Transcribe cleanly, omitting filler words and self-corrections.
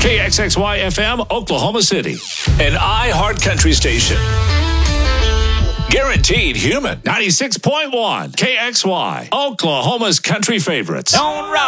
KXXY FM, Oklahoma City. An iHeart Country station. Guaranteed human. 96.1 KXY, Oklahoma's country favorites. Don't rock.